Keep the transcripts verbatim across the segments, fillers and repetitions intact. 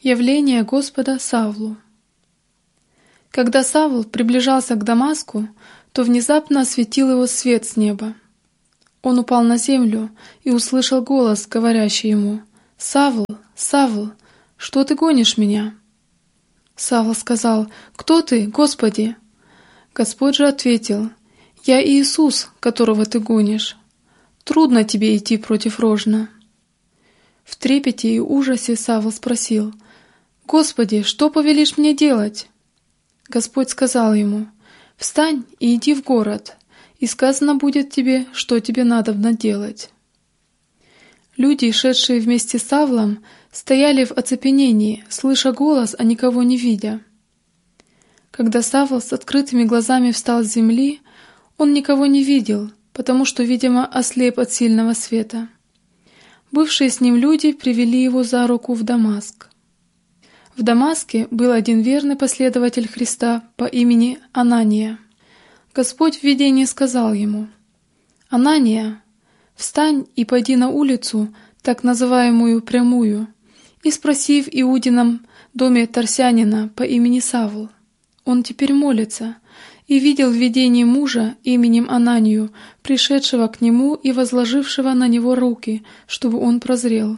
Явление Господа Савлу. Когда Савл приближался к Дамаску, то внезапно осветил его свет с неба. Он упал на землю и услышал голос, говорящий ему: «Савл, Савл, что ты гонишь меня?» Савл сказал: «Кто ты, Господи?» Господь же ответил: «Я Иисус, которого ты гонишь. Трудно тебе идти против рожна». В трепете и ужасе Савл спросил: «Господи, что повелишь мне делать?» Господь сказал ему: «Встань и иди в город, и сказано будет тебе, что тебе надобно делать». Люди, шедшие вместе с Савлом, стояли в оцепенении, слыша голос, а никого не видя. Когда Савл с открытыми глазами встал с земли, он никого не видел, потому что, видимо, ослеп от сильного света. Бывшие с ним люди привели его за руку в Дамаск. В Дамаске был один верный последователь Христа по имени Анания. Господь в видении сказал ему: «Анания, встань и пойди на улицу, так называемую Прямую, и спроси в Иудином доме Тарсянина по имени Савл. Он теперь молится, и видел в видении мужа именем Ананию, пришедшего к нему и возложившего на него руки, чтобы он прозрел».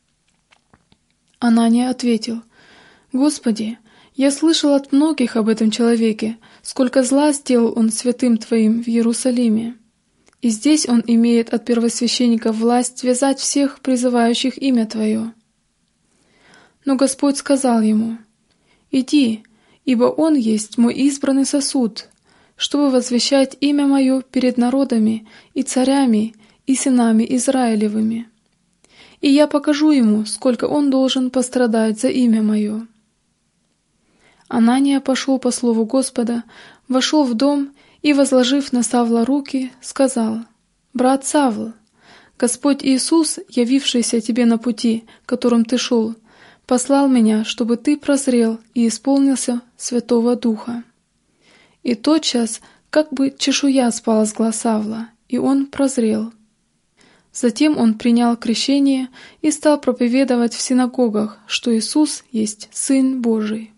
Анания ответил: «Господи, я слышал от многих об этом человеке, сколько зла сделал он святым Твоим в Иерусалиме. И здесь он имеет от первосвященников власть связать всех, призывающих имя Твое». Но Господь сказал ему: «Иди, ибо он есть мой избранный сосуд, чтобы возвещать имя Мое перед народами и царями и сынами Израилевыми. И я покажу ему, сколько он должен пострадать за имя Мое». Анания пошел по слову Господа, вошел в дом и, возложив на Савла руки, сказал: «Брат Савл, Господь Иисус, явившийся тебе на пути, которым ты шел, послал меня, чтобы ты прозрел и исполнился Святого Духа». И тотчас как бы чешуя спала с глаз Савла, и он прозрел. Затем он принял крещение и стал проповедовать в синагогах, что Иисус есть Сын Божий.